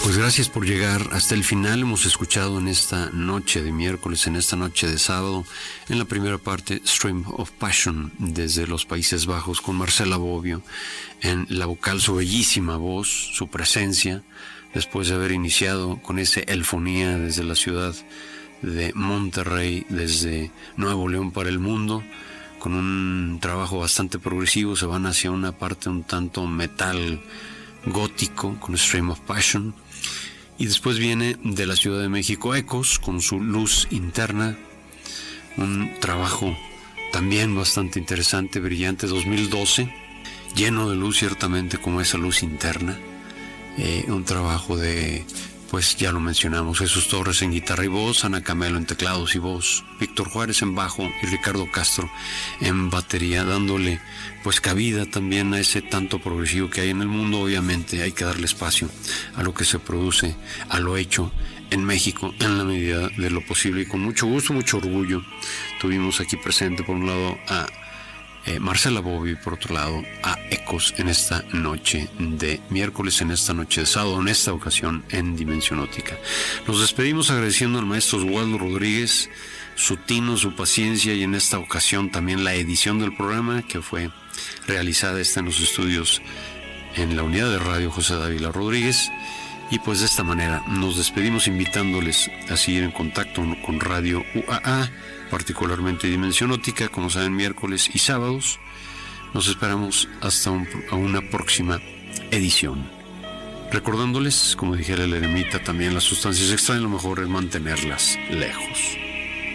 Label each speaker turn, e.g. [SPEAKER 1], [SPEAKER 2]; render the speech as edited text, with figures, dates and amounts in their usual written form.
[SPEAKER 1] Pues gracias por llegar hasta el final. Hemos escuchado en esta noche de miércoles, en esta noche de sábado, en la primera parte, Stream of Passion, desde los Países Bajos, con Marcela Bobbio, en la vocal, su bellísima voz, su presencia, después de haber iniciado con ese Elfonía desde la ciudad de Monterrey, desde Nuevo León para el mundo, con un trabajo bastante progresivo. Se van hacia una parte un tanto metal gótico con Stream of Passion. Y después viene de la Ciudad de México Ecos con su Luz Interna, un trabajo también bastante interesante, brillante, 2012, lleno de luz ciertamente como esa luz interna, un trabajo de, pues ya lo mencionamos, Jesús Torres en guitarra y voz, Ana Camelo en teclados y voz, Víctor Juárez en bajo y Ricardo Castro en batería, dándole pues cabida también a ese tanto progresivo que hay en el mundo. Obviamente hay que darle espacio a lo que se produce, a lo hecho en México en la medida de lo posible, y con mucho gusto, mucho orgullo tuvimos aquí presente por un lado a Marcela Bobbio y por otro lado a Ecos en esta noche de miércoles, en esta noche de sábado, en esta ocasión en Dimensión Óptica. Nos despedimos agradeciendo al maestro Oswaldo Rodríguez su tino, su paciencia, y en esta ocasión también la edición del programa, que fue realizada en los estudios en la unidad de radio José Dávila Rodríguez. Y pues de esta manera nos despedimos invitándoles a seguir en contacto con Radio UAA, particularmente Dimensión Óptica, como saben, miércoles y sábados. Nos esperamos hasta una próxima edición. Recordándoles, como dijera el eremita, también las sustancias extrañas, lo mejor es mantenerlas lejos.